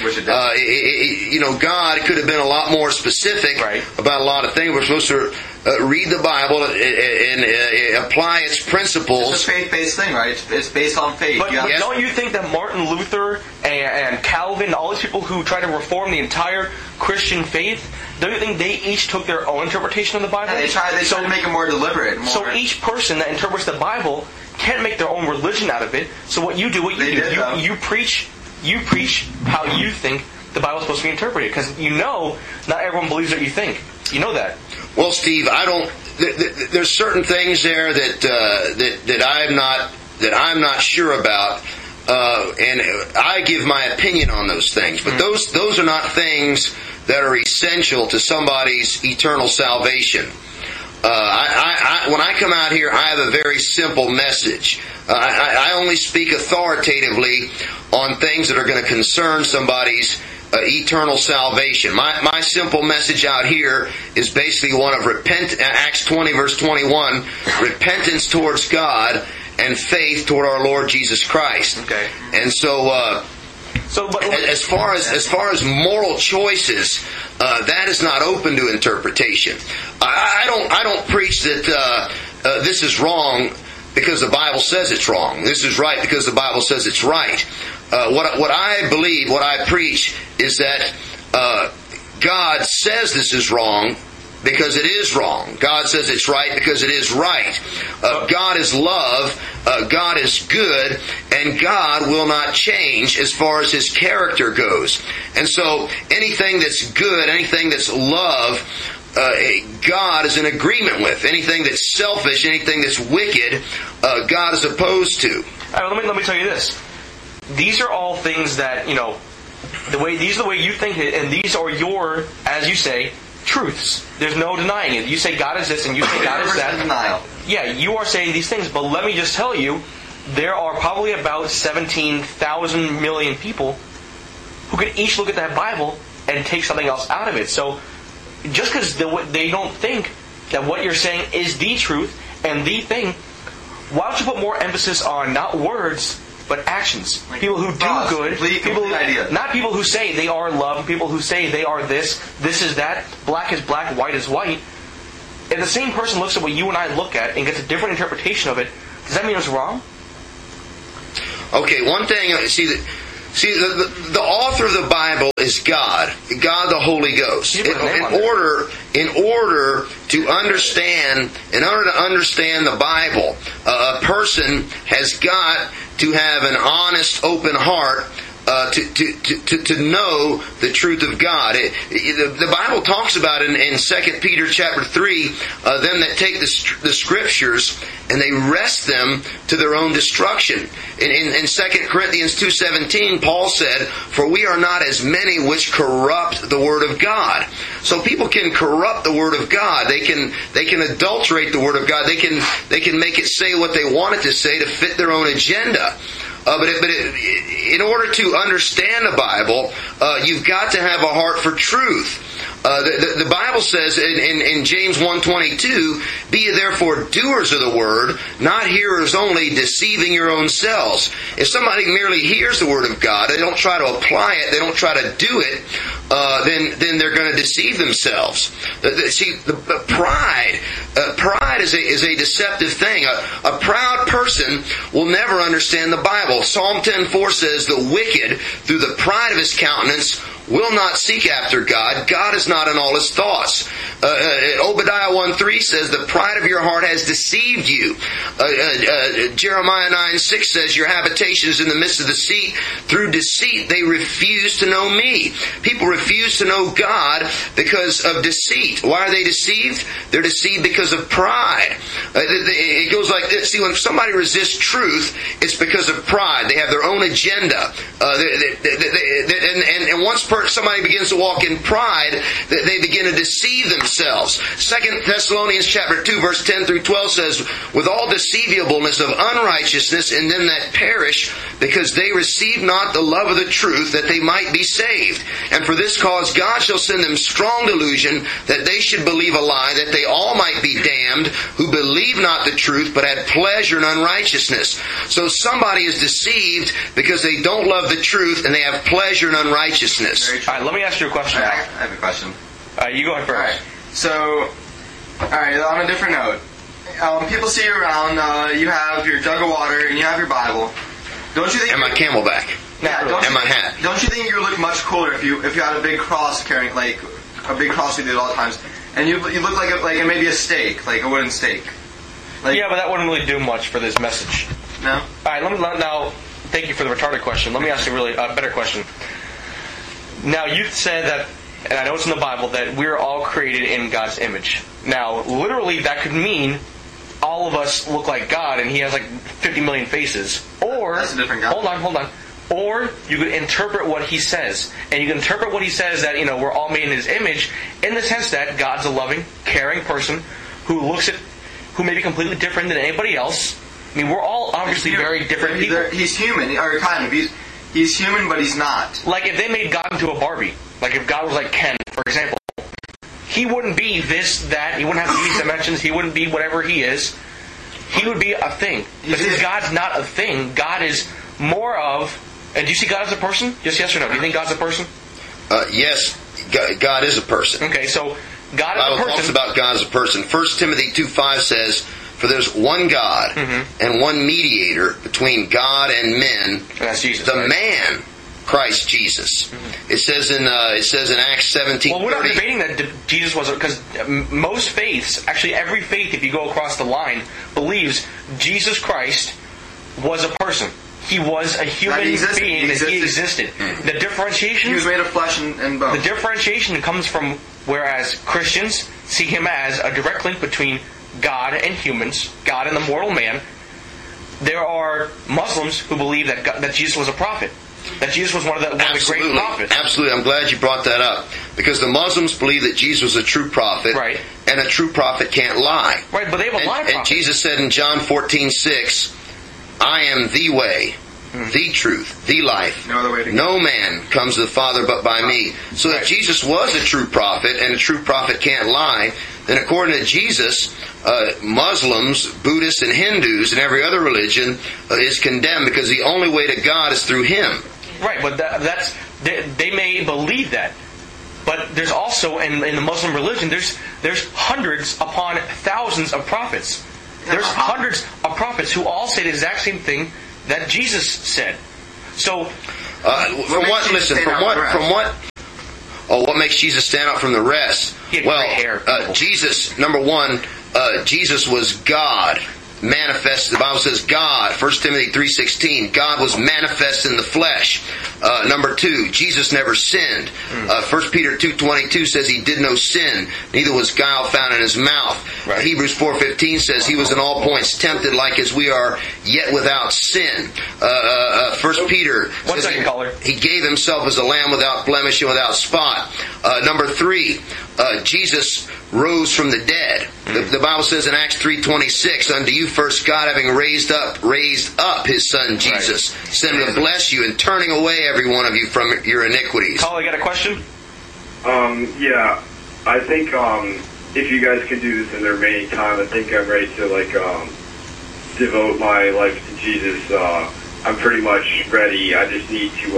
God could have been a lot more specific about a lot of things. We're supposed to read the Bible and apply its principles. It's a faith-based thing, right? It's based on faith. But don't you think that Martin Luther and Calvin, all these people who try to reform the entire Christian faith, don't you think they each took their own interpretation of the Bible? Yeah, they try to make it more deliberate. So each person that interprets the Bible can't make their own religion out of it. So what you do, you preach how you think the Bible is supposed to be interpreted, because not everyone believes what you think. You know that. Well, Steve, there's certain things there that I'm not sure about, and I give my opinion on those things. But those are not things that are essential to somebody's eternal salvation. When I come out here, I have a very simple message. I only speak authoritatively on things that are going to concern somebody's eternal salvation. My simple message out here is basically one of Acts 20 verse 21, repentance towards God and faith toward our Lord Jesus Christ. Okay. And so, as far as moral choices, that is not open to interpretation. I don't preach that this is wrong because the Bible says it's wrong. This is right because the Bible says it's right. What I believe, what I preach, is that God says this is wrong because it is wrong. God says it's right because it is right. God is love. God is good. And God will not change as far as His character goes. And so anything that's good, anything that's love, God is in agreement with. Anything that's selfish, anything that's wicked, God is opposed to. All right, let me tell you this. These are all things that, these are the way you think it, and these are your, as you say, truths. There's no denying it. You say God is this and you say God is that. Denial. Yeah, you are saying these things, but let me just tell you, there are probably about 17,000 million people who can each look at that Bible and take something else out of it. So, just because they don't think that what you're saying is the truth and the thing, why don't you put more emphasis on not words, but actions? Like people who do good, not people who say they are love, people who say they are this is that, black is black, white is white. If the same person looks at what you and I look at and gets a different interpretation of it, does that mean it's wrong? Okay, one thing, the author of the Bible is God the Holy Ghost. In order to understand the Bible, a person has got to have an honest, open heart to know the truth of God. The Bible talks about in 2 Peter chapter 3, them that take the Scriptures and they wrest them to their own destruction. In 2 Corinthians 2:17, Paul said, "For we are not as many which corrupt the Word of God." So people can corrupt the Word of God. They can adulterate the Word of God. They can make it say what they want it to say to fit their own agenda. But in order to understand the Bible, you've got to have a heart for truth. The Bible says in James 1:22, "Be ye therefore doers of the word, not hearers only, deceiving your own selves." If somebody merely hears the Word of God, they don't try to apply it, they don't try to do it, then they're going to deceive themselves. Pride is a deceptive thing. A proud person will never understand the Bible. Psalm 10:4 says, "The wicked, through the pride of his countenance, will not seek after God. God is not in all his thoughts." Obadiah 1:3 says, "The pride of your heart has deceived you." Jeremiah 9:6 says, "Your habitation is in the midst of the sea. Through deceit they refuse to know me." People refuse to know God because of deceit. Why are they deceived? They're deceived because of pride. It goes like this. See, when somebody resists truth, it's because of pride. They have their own agenda. And once somebody begins to walk in pride, they begin to deceive themselves. 2 Thessalonians chapter 2 verse 10 through 12 says, "With all deceivableness of unrighteousness in them that perish, because they receive not the love of the truth, that they might be saved. And for this cause God shall send them strong delusion, that they should believe a lie, that they all might be damned, who believe not the truth, but had pleasure in unrighteousness." So somebody is deceived because they don't love the truth and they have pleasure in unrighteousness. Alright, let me ask you a question. I have a question. You go ahead first. Alright, so, on a different note. People see you around, you have your jug of water and you have your Bible. Don't you think... And my camelback. And my hat. Don't you think you would look much cooler if you had a big cross carrying, like, a big cross with you at all times? And you look like maybe a stake, like a wooden stake. Yeah, but that wouldn't really do much for this message. No? Alright, now, thank you for the retarded question. Let me ask you a better question. Now, you said that, and I know it's in the Bible, that we're all created in God's image. Now, literally, that could mean all of us look like God, and He has like 50 million faces. Or, that's a different God. Hold on. Or you could interpret what He says, and you can interpret what He says that we're all made in His image, in the sense that God's a loving, caring person who may be completely different than anybody else. I mean, we're all obviously very different people. He's human, or kind of. He's human, but he's not. Like if they made God into a Barbie, like if God was like Ken, for example, He wouldn't be this, that, He wouldn't have these dimensions, He wouldn't be whatever He is. He would be a thing. But since God's not a thing, God is more of... And do you see God as a person? Just yes or no? Do you think God's a person? Yes, God is a person. Okay, so God is a person. The Bible talks about God as a person. 1 Timothy 2:5 says, "For there's one God and one mediator between God and men, and that's Jesus, the man, Christ Jesus." It says in Acts 17:30. Well, we're not debating that Jesus was, because most faiths, actually every faith, if you go across the line, believes Jesus Christ was a person. He was a human being, that He existed. The differentiation... He was made of flesh and bone. The differentiation comes from, whereas Christians see Him as a direct link between God and humans, God and the mortal man, there are Muslims who believe that Jesus was a prophet. That Jesus was one of the great prophets. Absolutely. I'm glad you brought that up. Because the Muslims believe that Jesus was a true prophet. Right. And a true prophet can't lie. Right, but they have a lie prophet. And Jesus said in John 14:6, "I am the way, the truth, the life. No other way to go. No man comes to the Father but by me." So if Jesus was a true prophet, and a true prophet can't lie, then according to Jesus, Muslims, Buddhists, and Hindus, and every other religion is condemned because the only way to God is through Him. Right, but they may believe that. But there's also, in the Muslim religion, there's hundreds upon thousands of prophets. There's hundreds of prophets who all say the exact same thing that Jesus said. So, what makes Jesus stand out from the rest? Jesus, number one, Jesus was God. Manifest, the Bible says God, 1 Timothy 3:16, God was manifest in the flesh. Number two, Jesus never sinned. 1 Peter 2:22 says He did no sin, neither was guile found in His mouth. Right. Hebrews 4:15 says He was in all points tempted like as we are, yet without sin. 1 Peter says He gave Himself as a lamb without blemish and without spot. Number three, Jesus rose from the dead. The Bible says in Acts 3:26, unto you first God, having raised up His Son Jesus, sent Him to bless you and turning away every one of you from your iniquities. Paul, you got a question? Yeah. I think if you guys can do this in the remaining time, I think I'm ready to devote my life to Jesus. I'm pretty much ready. I just need to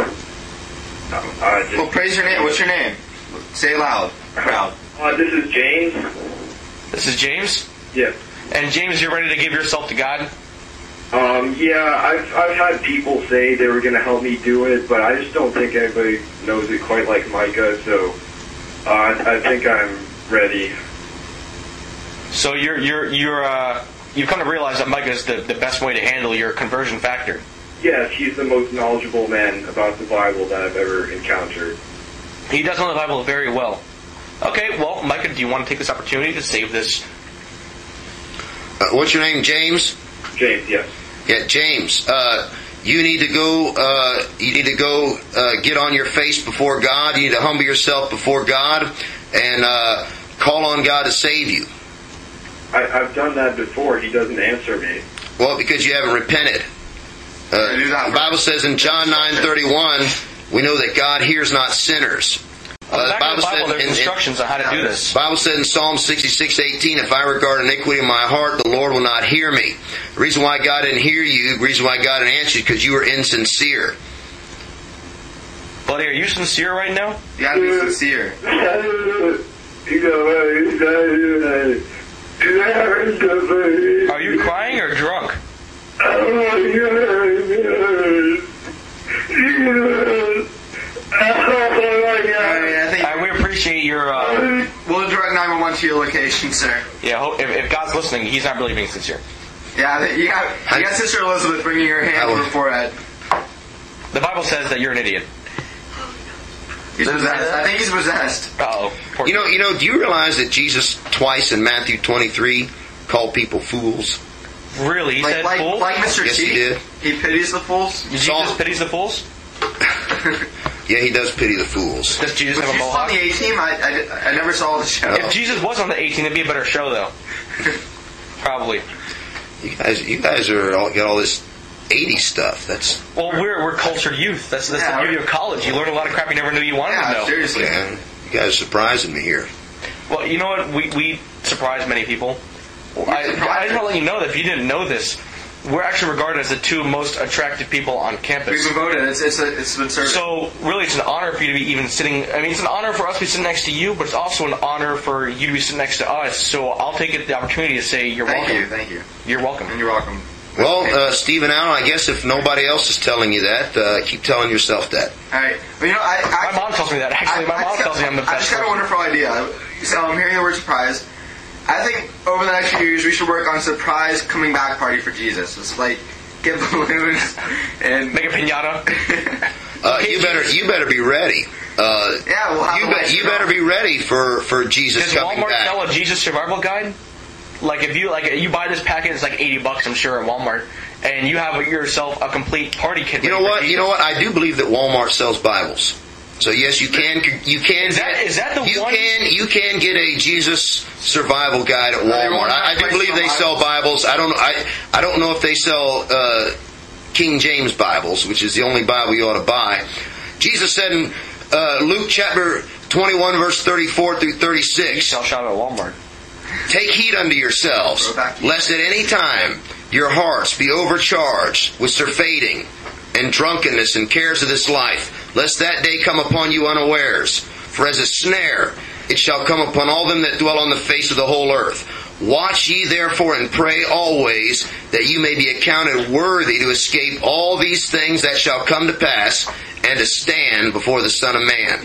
well, praise your name. What's your name? Say it loud. Proud. This is James. This is James? Yeah. And James, you're ready to give yourself to God? Yeah, I've had people say they were going to help me do it, but I just don't think anybody knows it quite like Micah, so I think I'm ready. So you've come to realize that Micah is the best way to handle your conversion factor. Yes, he's the most knowledgeable man about the Bible that I've ever encountered. He does know the Bible very well. Okay, well, Micah, do you want to take this opportunity to save this? What's your name, James? James, yes. Yeah, James. You need to go. Get on your face before God. You need to humble yourself before God and call on God to save you. I've done that before. He doesn't answer me. Well, because you haven't repented. The Bible says in John 9:31, we know that God hears not sinners. The Bible there's instructions on how to do this. The Bible said in Psalm 66:18, if I regard iniquity in my heart, the Lord will not hear me. The reason why God didn't hear you, the reason why God didn't answer you, is because you were insincere. Buddy, are you sincere right now? You gotta be sincere. Are you crying or drunk? We appreciate your... We'll direct 911 to your location, sir. Yeah, if God's listening, He's not really being sincere. Yeah, you got Sister Elizabeth bringing her hand over her forehead. The Bible says that you're an idiot. He's possessed. I think he's possessed. Uh-oh. You know, do you realize that Jesus twice in Matthew 23 called people fools? Really? He said fools? Like Mr. Yes, T? He did. He pities the fools? Jesus pities the fools? Yeah, He does pity the fools. Does Jesus have a mohawk? On the A-Team? I never saw the show. If Jesus was on the A-Team, it'd be a better show, though. Probably. You guys are got all this 80s stuff. That's we're cultured youth. That's the beauty of college. You learn a lot of crap you never knew you wanted to know. Seriously. Yeah, you guys are surprising me here. Well, you know what? We surprise many people. I just want to let you know that if you didn't know this, we're actually regarded as the two most attractive people on campus. We've been voted. It's been served. So, really, it's an honor for you to be even sitting... I mean, it's an honor for us to be sitting next to you, but it's also an honor for you to be sitting next to us. So, I'll take the opportunity to say you're welcome. Thank you. You're welcome. And you're welcome. Well, Stephen Allen, I guess if nobody else is telling you that, keep telling yourself that. All right. Well, my mom tells me that. Actually, my mom tells me I'm the best. I just got a wonderful idea. So, I'm hearing the word surprise. I think over the next few years, we should work on a surprise coming back party for Jesus. It's like... get balloons and make a piñata. You better be ready. Yeah, we'll have you better be ready for Jesus coming back. Does Walmart sell a Jesus survival guide? Like if you buy this packet, it's like $80, I'm sure, at Walmart, and you have yourself a complete party kit. You know what? I do believe that Walmart sells Bibles. So yes, you can. You can get a Jesus survival guide at Walmart. I do believe they sell Bibles. I don't know if they sell King James Bibles, which is the only Bible you ought to buy. Jesus said in Luke chapter 21, verse 34 through 36. You shall shout at Walmart. Take heed unto yourselves, lest at any time your hearts be overcharged with surfeiting and drunkenness and cares of this life, lest that day come upon you unawares. For as a snare it shall come upon all them that dwell on the face of the whole earth. Watch ye therefore and pray always, that you may be accounted worthy to escape all these things that shall come to pass, and to stand before the Son of Man.